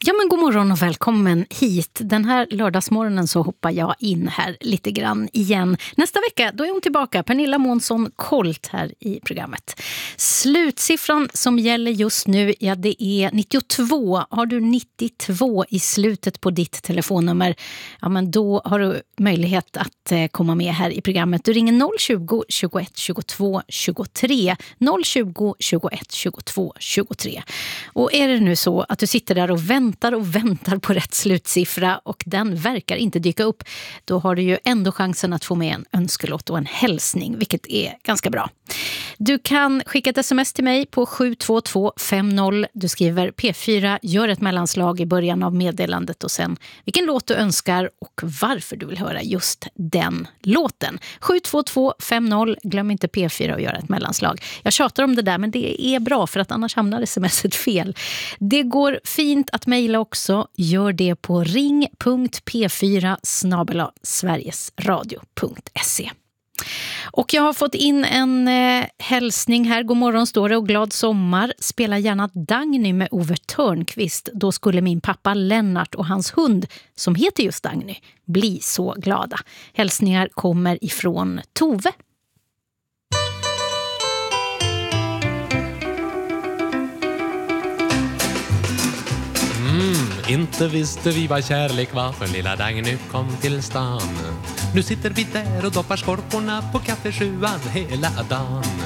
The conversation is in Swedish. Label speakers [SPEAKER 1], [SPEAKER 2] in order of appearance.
[SPEAKER 1] Ja, men god morgon och välkommen hit. Den här lördagsmorgonen så hoppar jag in här lite grann igen. Nästa vecka då är hon tillbaka, Pernilla Månsson Kolt här i programmet. Slutsiffran som gäller just nu, ja det är 92. Har du 92 i slutet på ditt telefonnummer, ja men då har du möjlighet att komma med här i programmet. Du ringer 020 21 22 23. 020 21 22 23. Och är det nu så att du sitter där och väntar på rätt slutsiffra och den verkar inte dyka upp, då har du ju ändå chansen att få med en önskelåt och en hälsning, vilket är ganska bra. Du kan skicka ett sms till mig på 72250. Du skriver P4, gör ett mellanslag i början av meddelandet och sen vilken låt du önskar och varför du vill höra just den låten. 72250, glöm inte P4 och göra ett mellanslag. Jag tjatar om det där, men det är bra för att annars hamnar smset fel. Det går fint att mejla också. Gör det på ring.p4@sverigesradio.se. Och jag har fått in en hälsning här. God morgon står det och glad sommar. Spela gärna Dagny med Ove Törnqvist. Då skulle min pappa Lennart och hans hund, som heter just Dagny, bli så glada. Hälsningar kommer ifrån Tove.
[SPEAKER 2] Inte visste vi vad kärlek var för lilla Dagny kom till stan. Nu sitter vi där och doppar skorporna på kaffesjuan hela dagen.